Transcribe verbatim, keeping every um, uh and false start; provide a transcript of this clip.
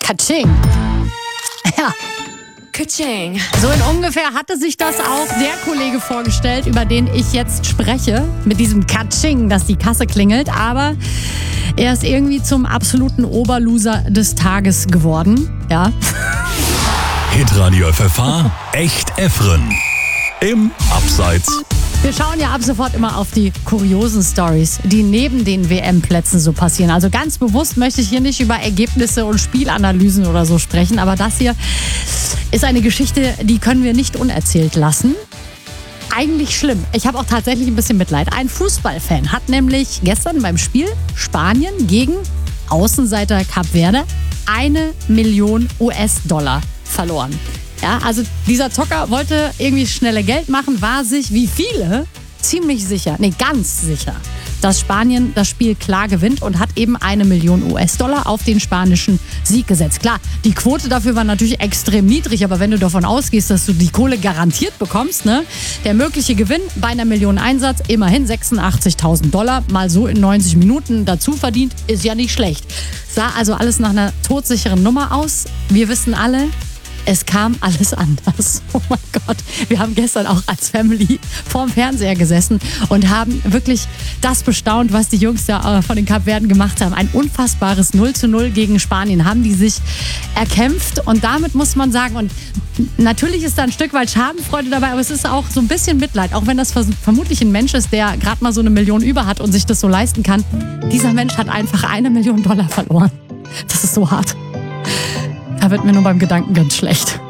Katsching. Ja. Katsching. So in ungefähr hatte sich das auch der Kollege vorgestellt, über den ich jetzt spreche. Mit diesem Katsching, dass die Kasse klingelt. Aber er ist irgendwie zum absoluten Oberloser des Tages geworden. Ja. Hitradio F F H, echt Efren. Im Abseits. Wir schauen ja ab sofort immer auf die kuriosen Stories, die neben den W M-Plätzen so passieren. Also ganz bewusst möchte ich hier nicht über Ergebnisse und Spielanalysen oder so sprechen, aber das hier ist eine Geschichte, die können wir nicht unerzählt lassen. Eigentlich schlimm. Ich habe auch tatsächlich ein bisschen Mitleid. Ein Fußballfan hat nämlich gestern beim Spiel Spanien gegen Außenseiter Kap Verde eine Million U S-Dollar verloren. Ja, also dieser Zocker wollte irgendwie schnelle Geld machen, war sich wie viele ziemlich sicher, nee, ganz sicher, dass Spanien das Spiel klar gewinnt und hat eben eine Million U S-Dollar auf den spanischen Sieg gesetzt. Klar, die Quote dafür war natürlich extrem niedrig, aber wenn du davon ausgehst, dass du die Kohle garantiert bekommst, ne, der mögliche Gewinn bei einer Million Einsatz, immerhin sechsundachtzigtausend Dollar, mal so in neunzig Minuten dazu verdient, ist ja nicht schlecht. Sah also alles nach einer todsicheren Nummer aus. Wir wissen alle, es kam alles anders. Oh mein Gott. Wir haben gestern auch als Family vorm Fernseher gesessen und haben wirklich das bestaunt, was die Jungs da von den Kapverden gemacht haben. Ein unfassbares null zu null gegen Spanien haben die sich erkämpft. Und damit muss man sagen, und natürlich ist da ein Stück weit Schadenfreude dabei, aber es ist auch so ein bisschen Mitleid. Auch wenn das vermutlich ein Mensch ist, der gerade mal so eine Million über hat und sich das so leisten kann. Dieser Mensch hat einfach eine Million Dollar verloren. Das ist so hart. Da wird mir nur beim Gedanken ganz schlecht.